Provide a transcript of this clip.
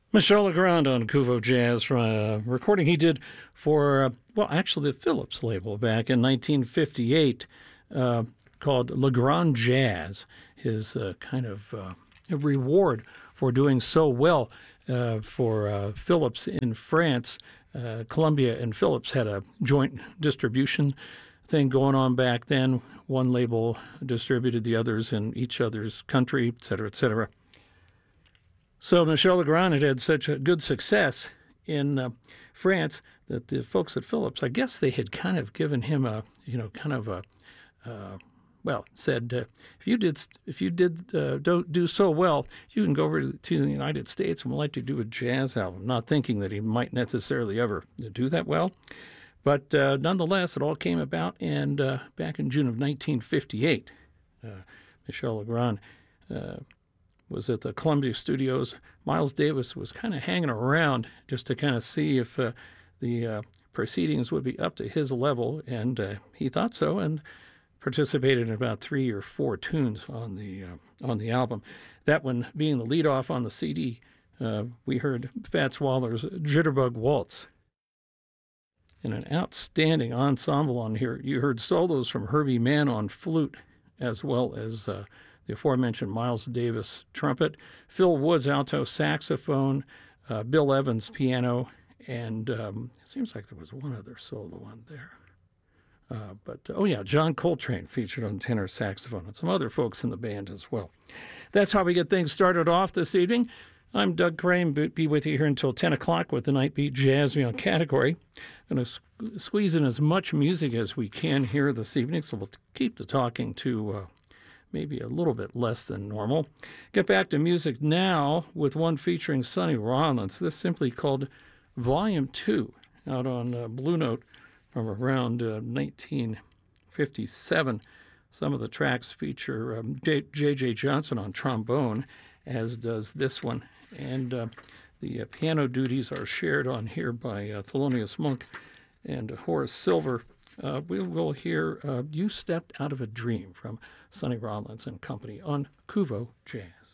Michel Legrand on Kuvo Jazz from a recording he did for, actually the Philips label back in 1958 called Legrand Jazz. His kind of reward for doing so well for Philips in France. Columbia and Philips had a joint distribution thing going on back then. One label distributed the others in each other's country, et cetera, et cetera. So Michel Legrand had such a good success in France that the folks at Philips, I guess they had kind of given him said if you don't do so well, you can go over to the United States and we'd like to do a jazz album. Not thinking that he might necessarily ever do that well, but nonetheless, it all came about. And back in June of 1958, Michel Legrand was at the Columbia Studios. Miles Davis was kind of hanging around just to kind of see if the proceedings would be up to his level, and he thought so, and participated in about 3 or 4 tunes on the album. That one being the lead off on the CD. We heard Fats Waller's Jitterbug Waltz. And an outstanding ensemble on here. You heard solos from Herbie Mann on flute, as well as the aforementioned Miles Davis trumpet, Phil Woods alto saxophone, Bill Evans piano, and it seems like there was one other solo on there. John Coltrane featured on tenor saxophone, and some other folks in the band as well. That's how we get things started off this evening. I'm Doug Crane, be with you here until 10 o'clock with the Nightbeat Jazz Meal category. Going to squeeze in as much music as we can here this evening, so we'll keep the talking to maybe a little bit less than normal. Get back to music now with one featuring Sonny Rollins. This simply called Volume 2, out on Blue Note from around 1957. Some of the tracks feature J.J. Johnson on trombone, as does this one. And the piano duties are shared on here by Thelonious Monk and Horace Silver. We will hear You Stepped Out of a Dream from Sonny Rollins and Company on Kuvo Jazz.